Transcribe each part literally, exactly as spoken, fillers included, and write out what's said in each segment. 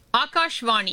ஆகாஷ்வாணி.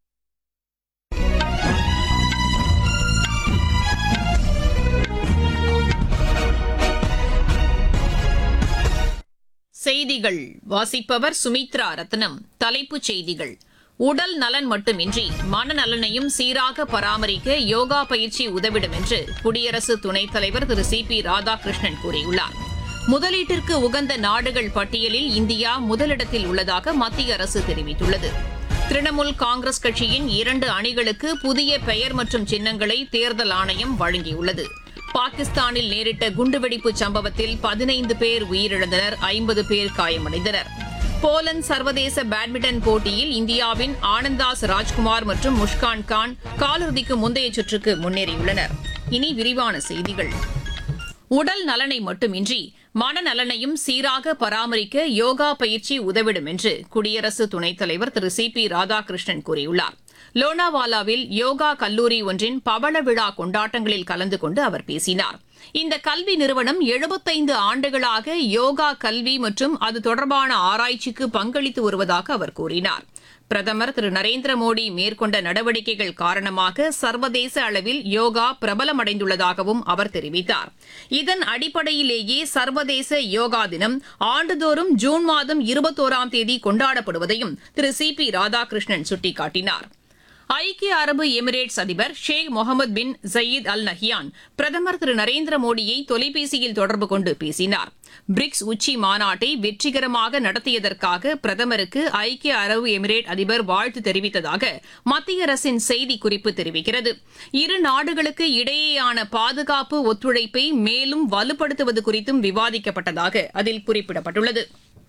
செய்திகள் வாசிப்பவர் சுமித்ரா ரத்னம். தலைப்புச் செய்திகள்: உடல் நலன் மட்டுமின்றி மனநலனையும் சீராக பராமரிக்க யோகா பயிற்சி உதவிடும் என்று குடியரசு துணைத் தலைவர் திரு சி பி ராதாகிருஷ்ணன் கூறியுள்ளார். முதலீட்டிற்கு உகந்த நாடுகள் பட்டியலில் இந்தியா முதலிடத்தில் உள்ளதாக மத்திய அரசு தெரிவித்துள்ளது. திரிணாமுல் காங்கிரஸ் கட்சியின் இரண்டு அணிகளுக்கு புதிய பெயர் மற்றும் சின்னங்களை தேர்தல் ஆணையம் வழங்கியுள்ளது. பாகிஸ்தானில் நேரிட்ட குண்டுவெடிப்பு சம்பவத்தில் பதினைந்து பேர் உயிரிழந்தனர், ஐம்பது பேர் காயமடைந்தனர். போலந்து சர்வதேச பேட்மிண்டன் போட்டியில் இந்தியாவின் ஆனந்தாஸ் ராஜ்குமார் மற்றும் முஷ்கான் கான் காலிறுதிக்கு முந்தைய சுற்றுக்கு முன்னேறியுள்ளனர். இனி விரிவான செய்திகள். உடல் நலனை மட்டுமின்றி மனநலனையும் சீராக பராமரிக்க யோகா பயிற்சி உதவிடும் என்று குடியரசு துணைத் தலைவர் திரு சி பி ராதாகிருஷ்ணன் கூறியுள்ளார். லோனாவாலாவில் யோகா கல்லூரி ஒன்றின் பவள விழா கொண்டாட்டங்களில் கலந்து கொண்டு அவர் பேசினார். இந்த கல்வி நிறுவனம் எழுபத்தைந்து ஆண்டுகளாக யோகா கல்வி மற்றும் அது தொடர்பான ஆராய்ச்சிக்கு பங்களித்து வருவதாக அவர் கூறினார். பிரதமர் திரு நரேந்திர மோடி மேற்கொண்ட நடவடிக்கைகள் காரணமாக சர்வதேச அளவில் யோகா பிரபலமடைந்துள்ளதாகவும் அவர் தெரிவித்தார். இதன் அடிப்படையிலேயே சர்வதேச யோகா தினம் ஆண்டுதோறும் ஜூன் மாதம் இருபத்தோராம் தேதி கொண்டாடப்படுவதையும் திரு சி பி ராதாகிருஷ்ணன் சுட்டிக்காட்டினார். ஐக்கிய அரபு எமிரேட்ஸ் அதிபர் ஷேக் முகமது பின் ஜயீத் அல் நஹ்யான் பிரதமர் திரு நரேந்திர மோடியை தொலைபேசியில் தொடர்பு கொண்டு பேசினார். பிரிக்ஸ் உச்சி மாநாட்டை வெற்றிகரமாக நடத்தியதற்காக பிரதமருக்கு ஐக்கிய அரபு எமிரேட் அதிபர் வாழ்த்து தெரிவித்ததாக மத்திய அரசின் செய்திக்குறிப்பு தெரிவிக்கிறது. இரு நாடுகளுக்கு இடையேயான பாதுகாப்பு ஒத்துழைப்பை மேலும் வலுப்படுத்துவது குறித்தும் விவாதிக்கப்பட்டதாக அதில் குறிப்பிடப்பட்டுள்ளது.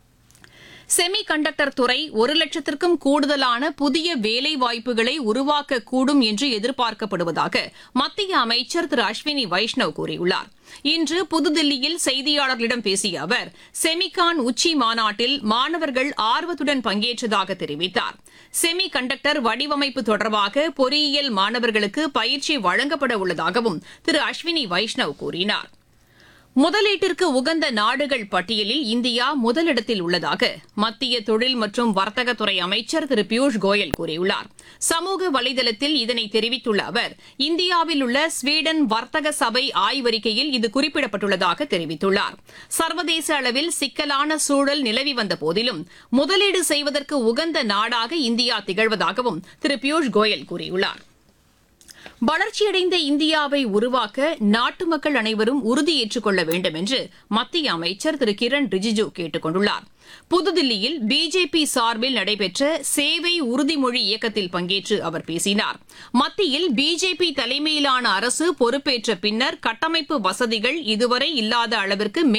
செமி கண்டக்டர் துறை ஒரு லட்சத்திற்கும் கூடுதலான புதிய வேலைவாய்ப்புகளை உருவாக்கக்கூடும் என்று எதிர்பார்க்கப்படுவதாக மத்திய அமைச்சர் திரு அஸ்வினி வைஷ்ணவ் கூறியுள்ளார். இன்று புதுதில்லியில் செய்தியாளர்களிடம் பேசிய அவர் செமிகான் உச்சி மாநாட்டில் மாணவர்கள் ஆர்வத்துடன் பங்கேற்றதாக தெரிவித்தார். செமி கண்டக்டர் வடிவமைப்பு தொடர்பாக பொறியியல் மாணவர்களுக்கு பயிற்சி வழங்கப்பட உள்ளதாகவும் திரு அஸ்வினி வைஷ்ணவ் கூறினார். முதலீட்டிற்கு உகந்த நாடுகள் பட்டியலில் இந்தியா முதலிடத்தில் உள்ளதாக மத்திய தொழில் மற்றும் வர்த்தகத்துறை அமைச்சர் திரு பியூஷ் கோயல் கூறியுள்ளார். சமூக வலைதளத்தில் இதனை தெரிவித்துள்ள அவர் இந்தியாவில் உள்ள ஸ்வீடன் வர்த்தக சபை ஆய்வறிக்கையில் இது குறிப்பிடப்பட்டுள்ளதாக தெரிவித்துள்ளார். சர்வதேச அளவில் சிக்கலான சூழல் நிலவி வந்த போதிலும் முதலீடு செய்வதற்கு உகந்த நாடாக இந்தியா திகழ்வதாகவும் திரு பியூஷ் கோயல் கூறியுள்ளார். வளர்ச்சியடைந்த இந்தியாவை உருவாக்க நாட்டு மக்கள் அனைவரும் உறுதியேற்றுக் கொள்ள வேண்டும் என்று மத்திய அமைச்சர் திரு கிரண் ரிஜிஜு கேட்டுக் கொண்டுள்ளார். புதுதில்லியில் பிஜேபி சார்பில் நடைபெற்ற சேவை உறுதிமொழி இயக்கத்தில் பங்கேற்று அவர் பேசினார். மத்தியில் பிஜேபி தலைமையிலான அரசு பொறுப்பேற்ற பின்னர் கட்டமைப்பு வசதிகள் இதுவரை இல்லாத அளவிற்கு